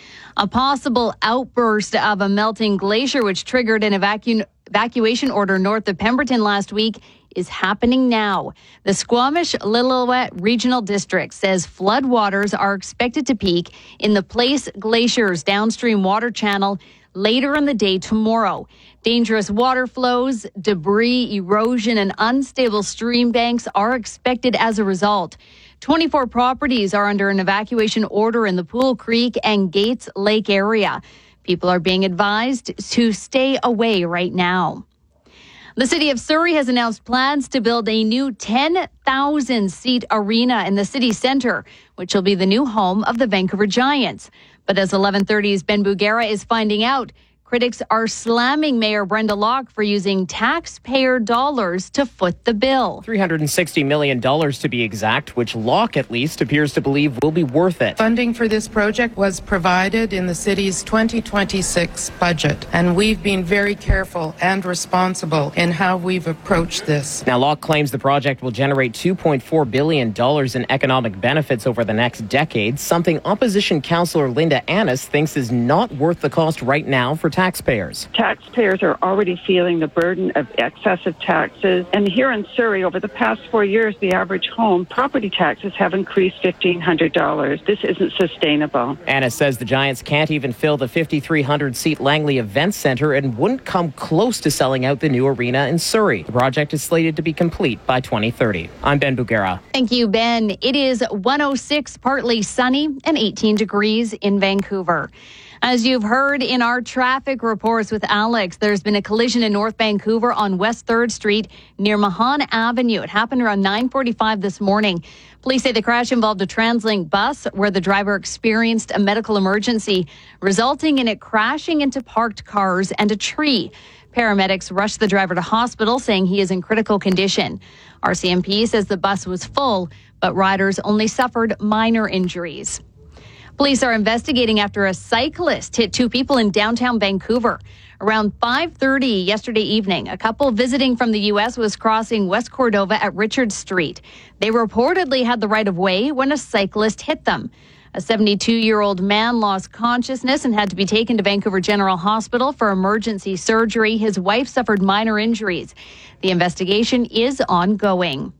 A possible outburst of a melting glacier, which triggered an evacu- evacuation order north of Pemberton last week, is happening now. The Squamish-Lillooet Regional District says floodwaters are expected to peak in the Place Glacier's downstream water channel later in the day tomorrow. Dangerous water flows, debris, erosion, and unstable stream banks are expected as a result. twenty-four properties are under an evacuation order in the Pool Creek and Gates Lake area. People are being advised to stay away right now. The city of Surrey has announced plans to build a new ten thousand seat arena in the city centre, which will be the new home of the Vancouver Giants. But as eleven thirty's Ben Bugera is finding out, critics are slamming Mayor Brenda Locke for using taxpayer dollars to foot the bill. three hundred sixty million dollars to be exact, which Locke at least appears to believe will be worth it. Funding for this project was provided in the city's twenty twenty-six budget, and we've been very careful and responsible in how we've approached this. Now, Locke claims the project will generate two point four billion dollars in economic benefits over the next decade, something opposition councillor Linda Annis thinks is not worth the cost right now for taxpayers. Taxpayers. Taxpayers are already feeling the burden of excessive taxes. And here in Surrey, over the past four years, the average home property taxes have increased fifteen hundred dollars. This isn't sustainable. Anna says the Giants can't even fill the fifty-three hundred seat Langley Event Centre and wouldn't come close to selling out the new arena in Surrey. The project is slated to be complete by twenty thirty. I'm Ben Bugera. Thank you, Ben. It is one oh six, partly sunny, and eighteen degrees in Vancouver. As you've heard in our traffic reports with Alex, there's been a collision in North Vancouver on West third Street near Mahan Avenue. It happened around nine forty-five this morning. Police say the crash involved a TransLink bus where the driver experienced a medical emergency, resulting in it crashing into parked cars and a tree. Paramedics rushed the driver to hospital, saying he is in critical condition. R C M P says the bus was full, but riders only suffered minor injuries. Police are investigating after a cyclist hit two people in downtown Vancouver. Around five thirty yesterday evening, a couple visiting from the U S was crossing West Cordova at Richard Street. They reportedly had the right of way when a cyclist hit them. A seventy-two-year-old man lost consciousness and had to be taken to Vancouver General Hospital for emergency surgery. His wife suffered minor injuries. The investigation is ongoing.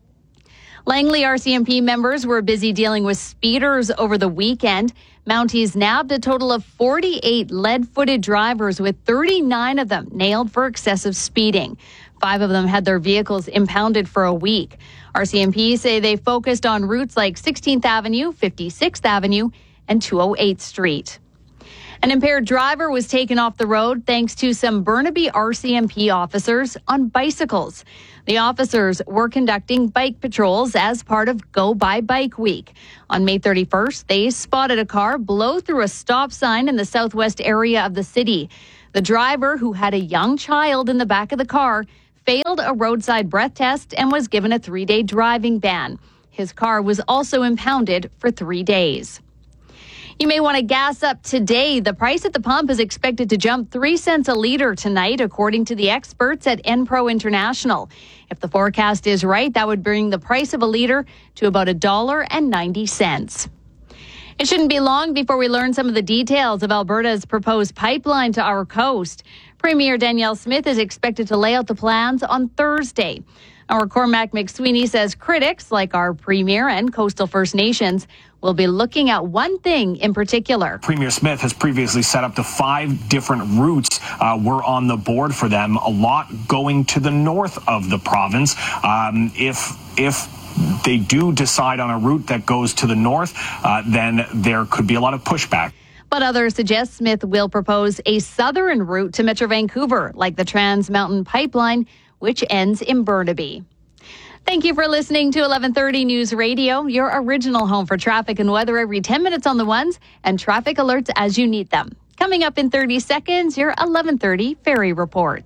Langley R C M P members were busy dealing with speeders over the weekend. Mounties nabbed a total of forty-eight lead-footed drivers, with thirty-nine of them nailed for excessive speeding. Five of them had their vehicles impounded for a week. R C M P say they focused on routes like sixteenth Avenue, fifty-sixth Avenue, and two oh eighth Street. An impaired driver was taken off the road thanks to some Burnaby R C M P officers on bicycles. The officers were conducting bike patrols as part of Go By Bike Week. On May thirty-first, they spotted a car blow through a stop sign in the southwest area of the city. The driver, who had a young child in the back of the car, failed a roadside breath test and was given a three-day driving ban. His car was also impounded for three days. You may want to gas up today. The price at the pump is expected to jump three cents a litre tonight, according to the experts at Enpro International. If the forecast is right, that would bring the price of a litre to about one dollar and ninety cents. It shouldn't be long before we learn some of the details of Alberta's proposed pipeline to our coast. Premier Danielle Smith is expected to lay out the plans on Thursday. Our Cormac McSweeney says critics, like our Premier and Coastal First Nations, will be looking at one thing in particular. Premier Smith has previously set up to five different routes uh, were on the board for them, a lot going to the north of the province. Um, if if they do decide on a route that goes to the north, uh, then there could be a lot of pushback. But others suggest Smith will propose a southern route to Metro Vancouver, like the Trans Mountain Pipeline, which ends in Burnaby. Thank you for listening to eleven thirty News Radio, your original home for traffic and weather every ten minutes on the ones and traffic alerts as you need them. Coming up in thirty seconds, your eleven thirty Ferry Report.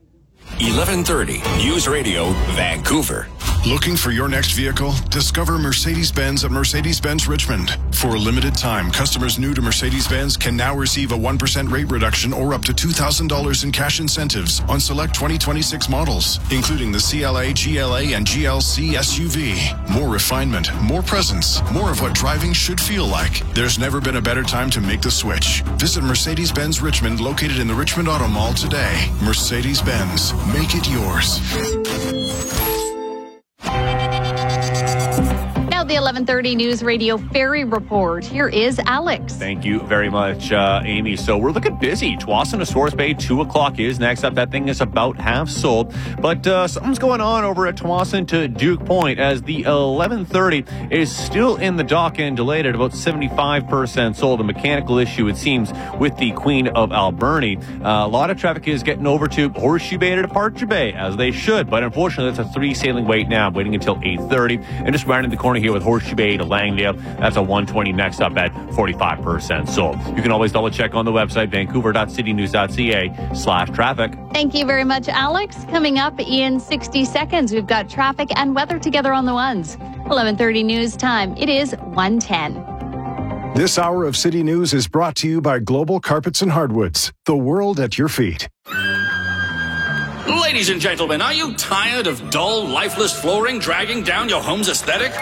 eleven thirty News Radio, Vancouver. Looking for your next vehicle? Discover Mercedes-Benz at Mercedes-Benz Richmond. For a limited time, customers new to Mercedes-Benz can now receive a one percent rate reduction or up to two thousand dollars in cash incentives on select twenty twenty-six models, including the C L A, G L A, and G L C S U V. More refinement, more presence, more of what driving should feel like. There's never been a better time to make the switch. Visit Mercedes-Benz Richmond, located in the Richmond Auto Mall today. Mercedes-Benz. Make it yours. Now the eleven thirty News Radio Ferry Report. Here is Alex. Thank you very much, uh, Amy. So we're looking busy. Tsawwassen to Source Bay, two o'clock is next up. That thing is about half sold. But uh, something's going on over at Tsawwassen to Duke Point, as the eleven thirty is still in the dock and delayed at about seventy-five percent sold. A mechanical issue, it seems, with the Queen of Alberni. Uh, a lot of traffic is getting over to Horseshoe Bay to Departure Bay, as they should. But unfortunately, that's a three sailing wait now, waiting until eight thirty. And just rounding the corner here with Horseshoe Bay to Langdale, that's a one twenty next up at forty-five percent sold. You can always double check on the website, vancouver.citynews.ca slash traffic. Thank you very much, Alex. Coming up in sixty seconds, we've got traffic and weather together on the ones. eleven thirty news time. It is one ten. This hour of City News is brought to you by Global Carpets and Hardwoods, the world at your feet. Ladies and gentlemen, are you tired of dull, lifeless flooring dragging down your home's aesthetic?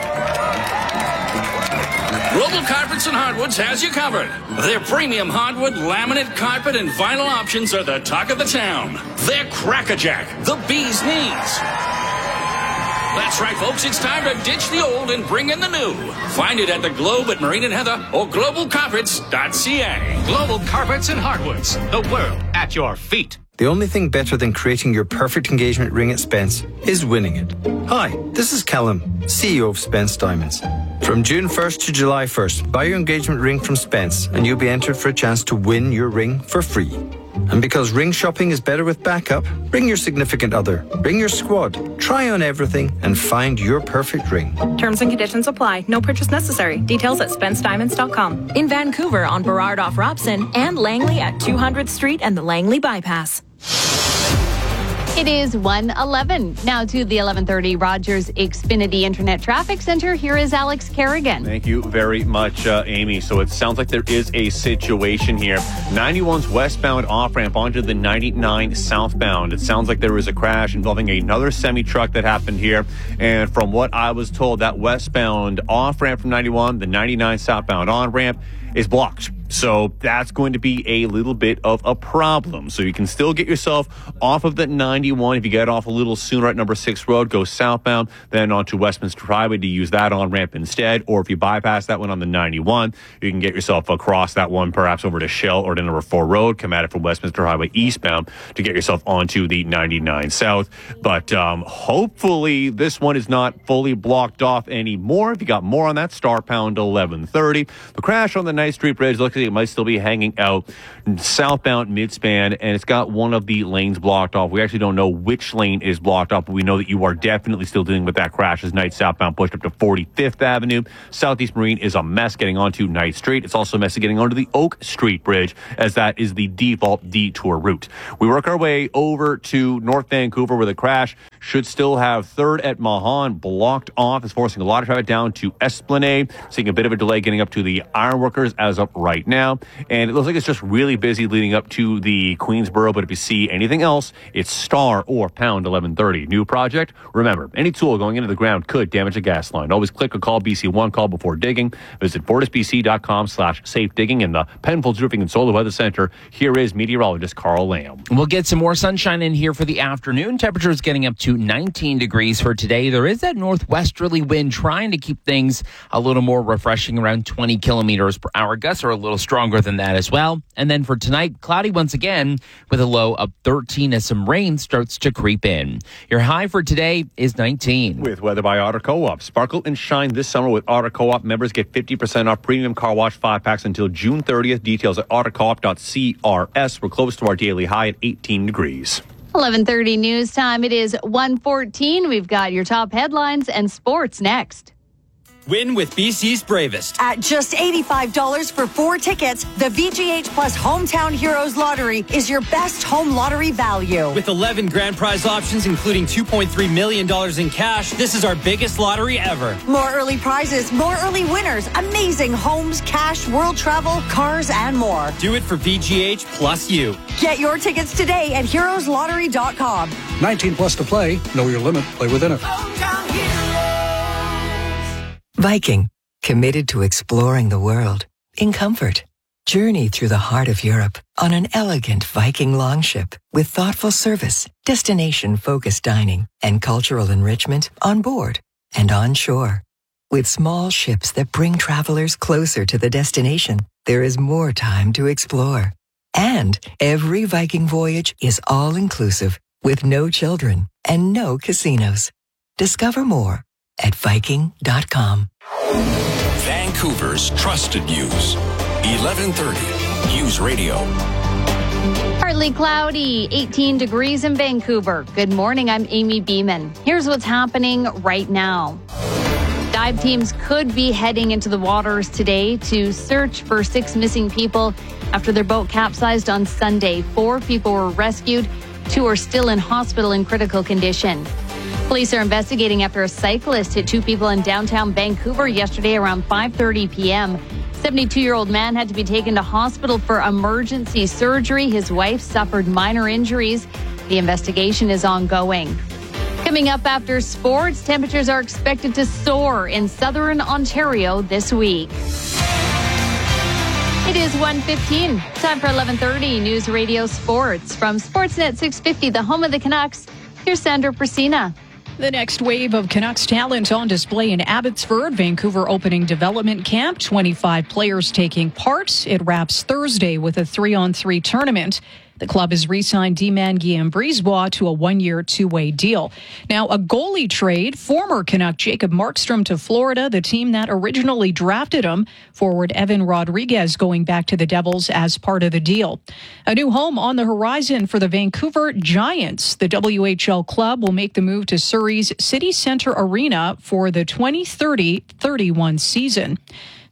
Global Carpets and Hardwoods has you covered. Their premium hardwood, laminate, carpet, and vinyl options are the talk of the town. They're crackerjack, the bee's knees. That's right, folks. It's time to ditch the old and bring in the new. Find it at the Globe at Marine and Heather or global carpets dot c a. Global Carpets and Hardwoods, the world at your feet. The only thing better than creating your perfect engagement ring at Spence is winning it. Hi, this is Callum, C E O of Spence Diamonds. From June first to July first, buy your engagement ring from Spence and you'll be entered for a chance to win your ring for free. And because ring shopping is better with backup, bring your significant other, bring your squad, try on everything and find your perfect ring. Terms and conditions apply. No purchase necessary. Details at spence diamonds dot com. In Vancouver on Burrard off Robson and Langley at two hundredth Street and the Langley Bypass. It is one eleven. Now to the eleven thirty Rogers Xfinity Internet Traffic Center. Here is Alex Kerrigan. Thank you very much, uh, Amy. So it sounds like there is a situation here. ninety-one's westbound off-ramp onto the ninety-nine southbound. It sounds like there was a crash involving another semi-truck that happened here. And from what I was told, that westbound off-ramp from ninety-one, the ninety-nine southbound on-ramp is blocked. So that's going to be a little bit of a problem. So you can still get yourself off of the ninety-one. If you get off a little sooner at number six road, go southbound, then onto Westminster Highway to use that on-ramp instead. Or if you bypass that one on the ninety-one, you can get yourself across that one, perhaps over to Shell or to number four road, come at it from Westminster Highway eastbound to get yourself onto the ninety-nine south. But um, hopefully this one is not fully blocked off anymore. If you got more on that, star pound eleven thirty. The crash on the Ninth Street Bridge looks it might still be hanging out southbound midspan, and it's got one of the lanes blocked off. We actually don't know which lane is blocked off, but we know that you are definitely still dealing with that crash as Ninth southbound pushed up to forty-fifth Avenue. Southeast Marine is a mess getting onto Ninth Street. It's also messy getting onto the Oak Street Bridge, as that is the default detour route. We work our way over to North Vancouver, where the crash should still have third at Mahan blocked off. It's forcing a lot of traffic down to Esplanade, seeing a bit of a delay getting up to the Ironworkers as of right now. And it looks like it's just really busy leading up to the Queensboro. But if you see anything else, it's star or pound eleven thirty. New project? Remember, any tool going into the ground could damage a gas line. Always click or call B C one call before digging. Visit fortisbc.com slash safe digging in the Penfolds Roofing and Solar Weather Center. Here is meteorologist Carl Lamb. We'll get some more sunshine in here for the afternoon. Temperatures getting up to nineteen degrees for today. There is that northwesterly wind trying to keep things a little more refreshing, around twenty kilometers per hour. Gusts are a little stronger than that as well. And then for tonight, cloudy once again with a low of thirteen as some rain starts to creep in. Your high for today is nineteen. With weather by Otter Co-op. Sparkle and shine this summer with Otter Co-op. Members get fifty percent off premium car wash five packs until June thirtieth. Details at otter co op dot c r s. We're close to our daily high at eighteen degrees. eleven thirty news time. It is one fourteen. We've got your top headlines and sports next. Win with B C's Bravest. At just eighty-five dollars for four tickets, the V G H Plus Hometown Heroes Lottery is your best home lottery value. With eleven grand prize options, including two point three million dollars in cash, this is our biggest lottery ever. More early prizes, more early winners, amazing homes, cash, world travel, cars, and more. Do it for V G H plus you. Get your tickets today at heroes lottery dot com. nineteen plus to play. Know your limit. Play within it. Viking, committed to exploring the world in comfort. Journey through the heart of Europe on an elegant Viking longship with thoughtful service, destination-focused dining, and cultural enrichment on board and on shore. With small ships that bring travelers closer to the destination, there is more time to explore. And every Viking voyage is all-inclusive with no children and no casinos. Discover more at viking dot com. Vancouver's trusted news. eleven thirty News Radio. Partly cloudy, eighteen degrees in Vancouver. Good morning, I'm Amy Beeman. Here's what's happening right now. Dive teams could be heading into the waters today to search for six missing people after their boat capsized on Sunday. Four people were rescued. Two are still in hospital in critical condition. Police are investigating after a cyclist hit two people in downtown Vancouver yesterday around five thirty p.m. seventy-two-year-old man had to be taken to hospital for emergency surgery. His wife suffered minor injuries. The investigation is ongoing. Coming up after sports, temperatures are expected to soar in southern Ontario this week. It is one fifteen. Time for eleven thirty News Radio Sports. From Sportsnet six fifty, the home of the Canucks, here's Sandra Prasina. The next wave of Canucks talent on display in Abbotsford. Vancouver opening development camp. twenty-five players taking part. It wraps Thursday with a three-on-three tournament. The club has re-signed D-man Guillaume Brisebois to a one-year, two-way deal. Now, a goalie trade. Former Canuck Jacob Markstrom to Florida, the team that originally drafted him. Forward Evan Rodriguez going back to the Devils as part of the deal. A new home on the horizon for the Vancouver Giants. The W H L club will make the move to Surrey's City Centre Arena for the twenty thirty thirty-one season.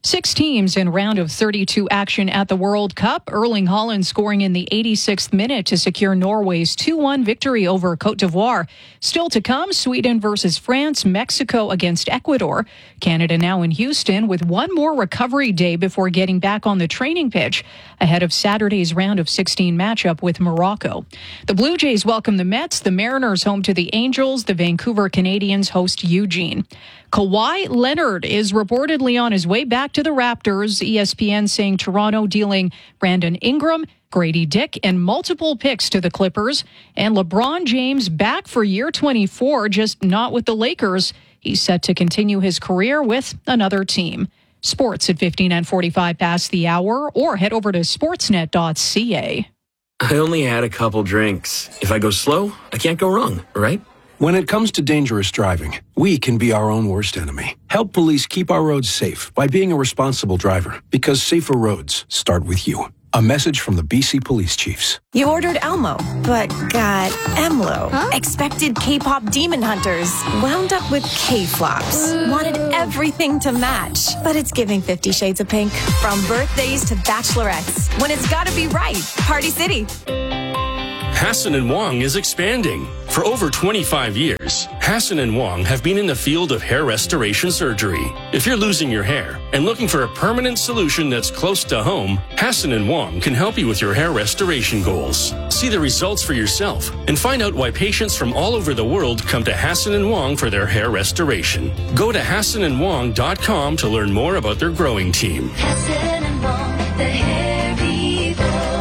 Six teams in round of thirty-two action at the World Cup. Erling Haaland scoring in the eighty-sixth minute to secure Norway's two one victory over Cote d'Ivoire. Still to come, Sweden versus France, Mexico against Ecuador. Canada now in Houston with one more recovery day before getting back on the training pitch ahead of Saturday's round of sixteen matchup with Morocco. The Blue Jays welcome the Mets, the Mariners home to the Angels, the Vancouver Canadians host Eugene. Kawhi Leonard is reportedly on his way back to the Raptors. E S P N saying Toronto dealing Brandon Ingram, Grady Dick, and multiple picks to the Clippers. And LeBron James back for year twenty-four, just not with the Lakers. He's set to continue his career with another team. Sports at fifteen and forty-five past the hour, or head over to sportsnet dot c a. I only had a couple drinks. If I go slow, I can't go wrong, right? When it comes to dangerous driving, we can be our own worst enemy. Help police keep our roads safe by being a responsible driver, because safer roads start with you. A message from the B C Police Chiefs. You ordered Elmo, but got Emlo. Huh? Expected K-pop demon hunters. Wound up with K-flops. Wanted everything to match. But it's giving Fifty Shades of Pink. From birthdays to bachelorettes. When it's gotta be right. Party City. Hassan and Wong is expanding. For over twenty-five years, Hassan and Wong have been in the field of hair restoration surgery. If you're losing your hair and looking for a permanent solution that's close to home, Hassan and Wong can help you with your hair restoration goals. See the results for yourself and find out why patients from all over the world come to Hassan and Wong for their hair restoration. Go to hassan and wong dot com to learn more about their growing team. Hassan and Wong, the hair people.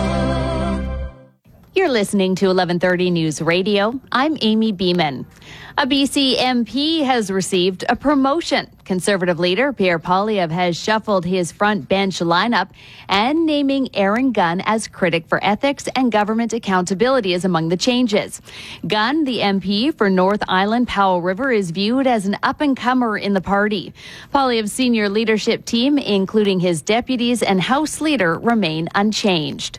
You're listening to eleven thirty News Radio. I'm Amy Beeman. A B C M P has received a promotion. Conservative leader Pierre Poilievre has shuffled his front bench lineup, and naming Aaron Gunn as critic for ethics and government accountability is among the changes. Gunn, the M P for North Island Powell River, is viewed as an up-and-comer in the party. Poilievre's senior leadership team, including his deputies and House leader, remain unchanged.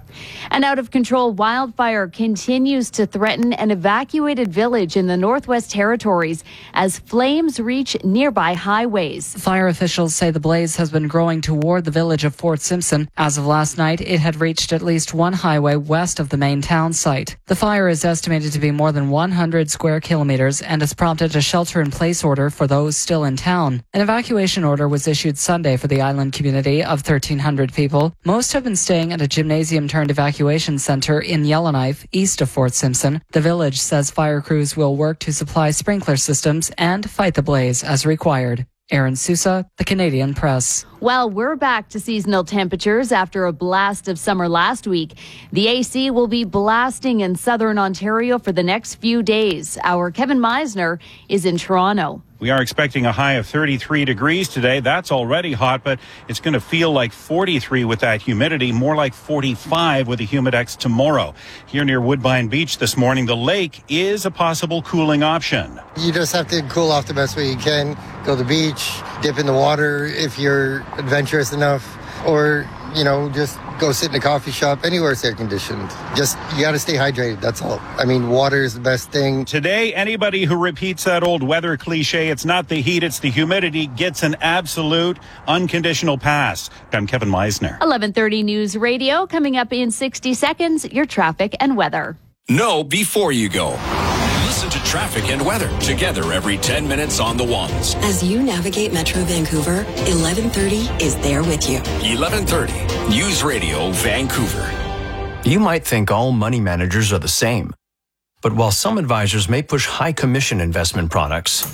An out-of-control wildfire continues to threaten an evacuated village in the Northwest Territories as flames reach nearby highways. Fire officials say the blaze has been growing toward the village of Fort Simpson. As of last night, it had reached at least one highway west of the main town site. The fire is estimated to be more than one hundred square kilometers and has prompted a shelter-in-place order for those still in town. An evacuation order was issued Sunday for the island community of thirteen hundred people. Most have been staying at a gymnasium-turned evacuation center in Yellowknife, east of Fort Simpson. The village says fire crews will work to supply sprinkler systems and fight the blaze as required. Aaron Sousa, The Canadian Press. Well, we're back to seasonal temperatures after a blast of summer last week. The A C will be blasting in southern Ontario for the next few days. Our Kevin Meisner is in Toronto. We are expecting a high of thirty-three degrees today. That's already hot, but it's going to feel like forty-three with that humidity, more like forty-five with the Humidex tomorrow. Here near Woodbine Beach this morning, the lake is a possible cooling option. You just have to cool off the best way you can. Go to the beach, dip in the water if you're adventurous enough, or, you know, just go sit in a coffee shop, anywhere it's air conditioned. Just, you got to stay hydrated, that's all. I mean, water is the best thing. Today, anybody who repeats that old weather cliche, it's not the heat, it's the humidity, gets an absolute unconditional pass. I'm Kevin Meisner. eleven thirty News Radio. Coming up in sixty seconds, your traffic and weather. Know before you go. Listen to traffic and weather together every ten minutes on the ones. As you navigate Metro Vancouver, eleven thirty is there with you. eleven thirty News Radio Vancouver. You might think all money managers are the same. But while some advisors may push high commission investment products,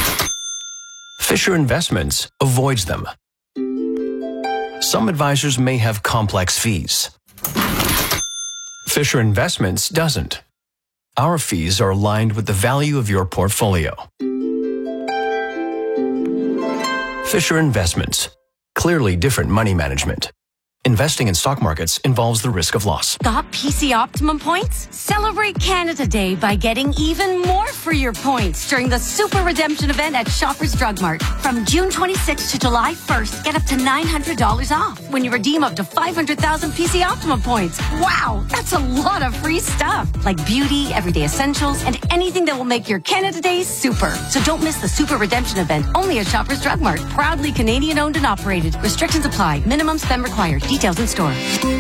Fisher Investments avoids them. Some advisors may have complex fees. Fisher Investments doesn't. Our fees are aligned with the value of your portfolio. Fisher Investments. Clearly different money management. Investing in stock markets involves the risk of loss. Got P C Optimum points? Celebrate Canada Day by getting even more for your points during the Super Redemption event at Shoppers Drug Mart. From June twenty-sixth to July first, get up to nine hundred dollars off when you redeem up to five hundred thousand P C Optimum points. Wow, that's a lot of free stuff. Like beauty, everyday essentials, and anything that will make your Canada Day super. So don't miss the Super Redemption event only at Shoppers Drug Mart. Proudly Canadian owned and operated. Restrictions apply. Minimum spend required. Details in store.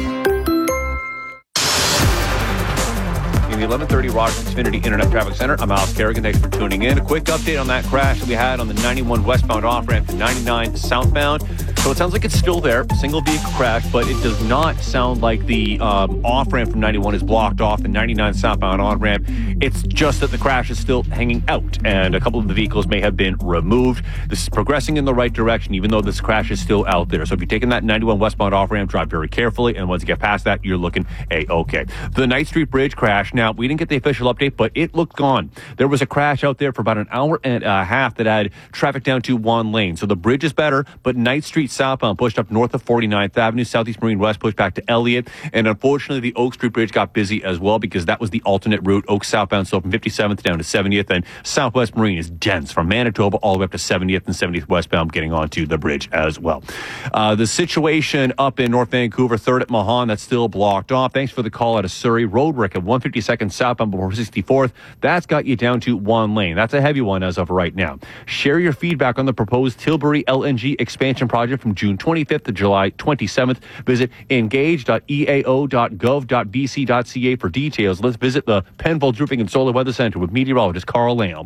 In the eleven thirty Rogers Xfinity Internet Traffic Center, I'm Alex Kerrigan. Thanks for tuning in. A quick update on that crash that we had on the ninety-one westbound off-ramp to ninety-nine southbound. So it sounds like it's still there, single vehicle crash, but it does not sound like the um, off-ramp from ninety-one is blocked off the ninety-nine southbound on-ramp. It's just that the crash is still hanging out, and a couple of the vehicles may have been removed. This is progressing in the right direction, even though this crash is still out there. So if you're taking that ninety-one westbound off-ramp, drive very carefully, and once you get past that, you're looking A-okay. The Knight Street Bridge crash, now, we didn't get the official update, but it looked gone. There was a crash out there for about an hour and a half that had traffic down to one lane. So the bridge is better, but Knight Street southbound pushed up north of forty-ninth Avenue, Southeast Marine West pushed back to Elliott, and unfortunately the Oak Street Bridge got busy as well because that was the alternate route. Oak southbound, so from fifty-seventh down to seventieth, and Southwest Marine is dense from Manitoba all the way up to seventieth and seventieth westbound getting onto the bridge as well. Uh, the situation up in North Vancouver, third at Mahon, that's still blocked off. Thanks for the call out of Surrey. Road wreck at one fifty-second southbound before sixty-fourth. That's got you down to one lane. That's a heavy one as of right now. Share your feedback on the proposed Tilbury L N G expansion project from June twenty-fifth to July twenty-seventh. Visit engage dot e a o dot gov dot b c dot c a for details. Let's visit the Penfolds Roofing and Solar Weather Center with meteorologist Carl Lamb.